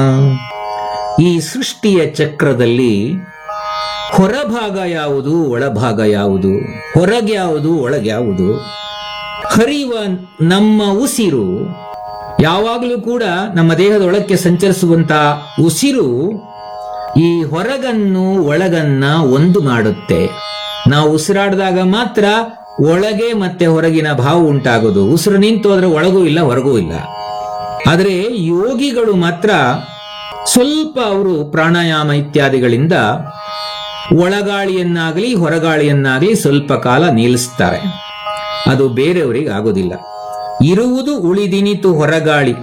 ಈ ಸೃಷ್ಟಿಯ ಚಕ್ರದಲ್ಲಿ ಹೊರಭಾಗ ಯಾವುದು, ಒಳಭಾಗ ಯಾವುದು, ಹೊರಗ್ಯಾವುದು, ಒಳಗ್ಯಾವುದು? ಹರಿಯುವ ನಮ್ಮ ಉಸಿರು ಯಾವಾಗಲೂ ಕೂಡ ನಮ್ಮ ದೇಹದೊಳಕ್ಕೆ ಸಂಚರಿಸುವಂತಹ ಉಸಿರು ಈ ಹೊರಗನ್ನು ಒಳಗನ್ನ ಒಂದು ಮಾಡುತ್ತೆ. ನಾವು ಉಸಿರಾಡಿದಾಗ ಮಾತ್ರ ಒಳಗೆ ಮತ್ತೆ ಹೊರಗಿನ ಭಾವ ಉಂಟಾಗೋದು. ಉಸಿರು ನಿಂತು ಹೋದ್ರೆ ಒಳಗೂ ಇಲ್ಲ, ಹೊರಗೂ ಇಲ್ಲ. ಆದರೆ ಯೋಗಿಗಳು ಮಾತ್ರ ಸ್ವಲ್ಪ ಅವರು ಪ್ರಾಣಾಯಾಮ ಇತ್ಯಾದಿಗಳಿಂದ ಒಳಗಾಳಿಯನ್ನಾಗಲಿ ಹೊರಗಾಳಿಯನ್ನಾಗಲಿ ಸ್ವಲ್ಪ ಕಾಲ ನಿಲ್ಲಿಸ್ತಾರೆ. ಅದು ಬೇರೆಯವರಿಗೆ ಆಗೋದಿಲ್ಲ. ಇರುವುದು ಉಳಿದಿನಿತು ಹೊರಗಾಳಿ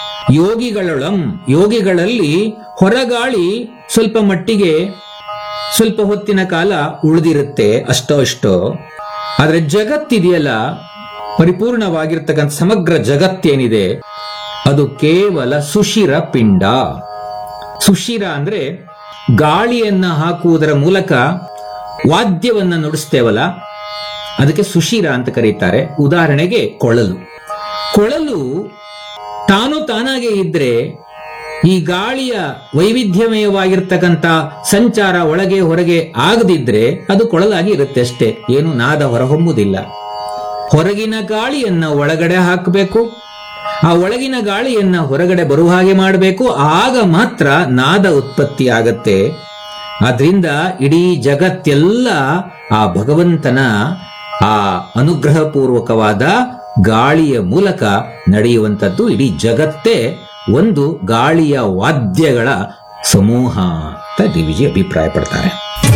ಯೋಗಿಗಳಲ್ಲಿ ಹೊರಗಾಳಿ ಸ್ವಲ್ಪ ಮಟ್ಟಿಗೆ ಸ್ವಲ್ಪ ಹೊತ್ತಿನ ಕಾಲ ಉಳಿದಿರುತ್ತೆ, ಅಷ್ಟೋ ಇಷ್ಟೋ. ಆದ್ರೆ ಜಗತ್ತಿದೆಯಲ್ಲ, ಪರಿಪೂರ್ಣವಾಗಿರ್ತಕ್ಕಂಥ ಸಮಗ್ರ ಜಗತ್ತೇನಿದೆ ಅದು ಕೇವಲ ಸುಷಿರ ಪಿಂಡ. ಸುಷಿರ ಅಂದ್ರೆ ಗಾಳಿಯನ್ನ ಹಾಕುವುದರ ಮೂಲಕ ವಾದ್ಯವನ್ನ ನುಡಿಸ್ತೇವಲ್ಲ, ಅದಕ್ಕೆ ಸುಷಿರ ಅಂತ ಕರೀತಾರೆ. ಉದಾಹರಣೆಗೆ ಕೊಳಲು ತಾನಾಗೆ ಇದ್ರೆ ಈ ಗಾಳಿಯ ವೈವಿಧ್ಯಮಯವಾಗಿರ್ತಕ್ಕಂಥ ಸಂಚಾರ ಒಳಗೆ ಹೊರಗೆ ಆಗದಿದ್ರೆ ಅದು ಕೊಳಲಾಗಿ ಇರುತ್ತೆ ಅಷ್ಟೇ, ಏನು ನಾದ ಹೊರಹೊಮ್ಮುವುದಿಲ್ಲ. ಹೊರಗಿನ ಗಾಳಿಯನ್ನ ಒಳಗಡೆ ಹಾಕಬೇಕು, ಆ ಒಳಗಿನ ಗಾಳಿಯನ್ನ ಹೊರಗಡೆ ಬರುವ ಹಾಗೆ ಮಾಡಬೇಕು, ಆಗ ಮಾತ್ರ ನಾದ ಉತ್ಪತ್ತಿ ಆಗತ್ತೆ. ಆದ್ರಿಂದ ಇಡೀ ಜಗತ್ತೆಲ್ಲ ಆ ಭಗವಂತನ ಆ ಅನುಗ್ರಹ ಪೂರ್ವಕವಾದ ಗಾಳಿಯ ಮೂಲಕ ನಡೆಯುವಂಥದ್ದು. ಇಡೀ ಜಗತ್ತೇ ಒಂದು ಗಾಳಿಯ ವಾದ್ಯಗಳ ಸಮೂಹ ಅಂತ ಡಿ ವಿ ಜಿ ಅಭಿಪ್ರಾಯ ಪಡ್ತಾರೆ.